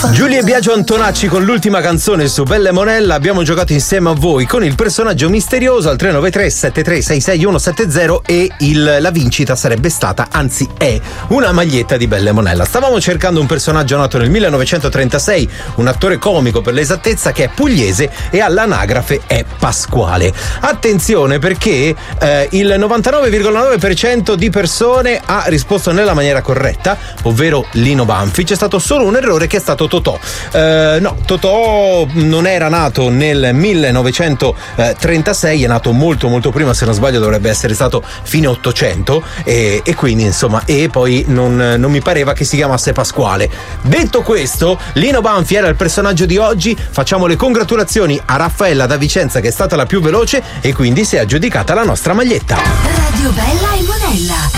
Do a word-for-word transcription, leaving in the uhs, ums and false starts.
Giulia e Biagio Antonacci con l'ultima canzone su Bella e Monella. Abbiamo giocato insieme a voi con il personaggio misterioso al tre nove tre sette tre sei sei uno sette zero e il, la vincita sarebbe stata, anzi è, una maglietta di Bella e Monella. Stavamo cercando un personaggio nato nel millenovecentotrentasei, un attore comico per l'esattezza, che è pugliese e all'anagrafe è Pasquale. Attenzione, perché eh, il novantanove virgola nove per cento di persone ha risposto nella maniera corretta, ovvero Lino Banfi. C'è stato solo un errore, che è stato Totò. Eh, no, Totò non era nato nel millenovecentotrentasei, è nato molto molto prima, se non sbaglio dovrebbe essere stato fine ottocento, e, e quindi insomma, e poi non, non mi pareva che si chiamasse Pasquale. Detto questo, Lino Banfi era il personaggio di oggi. Facciamo le congratulazioni a Raffaella da Vicenza, che è stata la più veloce e quindi si è aggiudicata la nostra maglietta. Radio Bella e Monella.